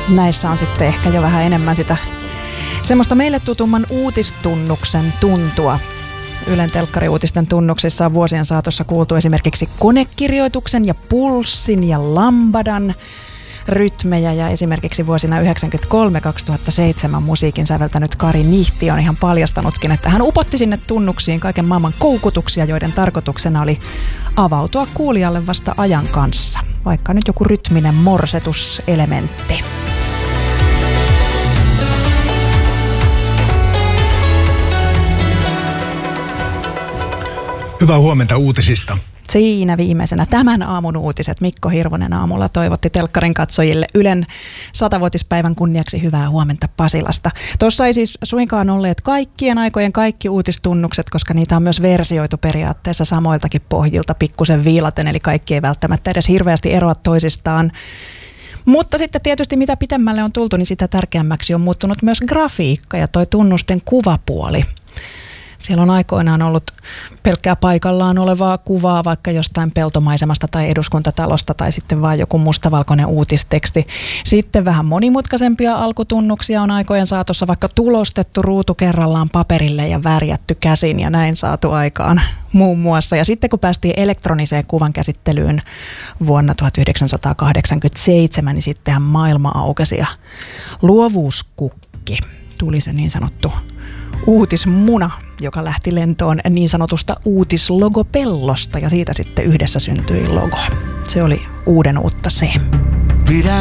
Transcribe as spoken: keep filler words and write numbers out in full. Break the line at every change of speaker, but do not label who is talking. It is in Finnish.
näissä on sitten ehkä jo vähän enemmän sitä semmoista meille tutumman uutistunnuksen tuntua. Ylen telkkariuutisten tunnuksissa on vuosien saatossa kuultu esimerkiksi konekirjoituksen ja pulssin ja lambadan rytmejä, ja esimerkiksi vuosina yhdeksänkymmentäkolme kaksituhattaseitsemän musiikin säveltänyt Kari Nihti on ihan paljastanutkin, että hän upotti sinne tunnuksiin kaiken maailman koukutuksia, joiden tarkoituksena oli avautua kuulijalle vasta ajan kanssa, vaikka nyt joku rytminen morsetuselementti.
Hyvää huomenta uutisista.
Siinä viimeisenä tämän aamun uutiset. Mikko Hirvonen aamulla toivotti telkkarin katsojille Ylen satavuotispäivän kunniaksi hyvää huomenta Pasilasta. Tuossa ei siis suinkaan olleet kaikkien aikojen kaikki uutistunnukset, koska niitä on myös versioitu periaatteessa samoiltakin pohjilta pikkusen viilaten, eli kaikki ei välttämättä edes hirveästi eroa toisistaan. Mutta sitten tietysti mitä pitemmälle on tultu, niin sitä tärkeämmäksi on muuttunut myös grafiikka ja toi tunnusten kuvapuoli. Siellä on aikoinaan ollut pelkkää paikallaan olevaa kuvaa vaikka jostain peltomaisemasta tai eduskuntatalosta tai sitten vaan joku mustavalkoinen uutisteksti. Sitten vähän monimutkaisempia alkutunnuksia on aikojen saatossa vaikka tulostettu ruutu kerrallaan paperille ja värjätty käsin ja näin saatu aikaan muun muassa. Ja sitten kun päästiin elektroniseen kuvan käsittelyyn vuonna tuhatyhdeksänsataakahdeksankymmentäseitsemän, niin sittenhän maailma aukesi ja luovuuskukki tuli se niin sanottu uutismuna, joka lähti lentoon niin sanotusta uutislogopellosta ja siitä sitten yhdessä syntyi logo. Se oli uuden uutta se.
Pidän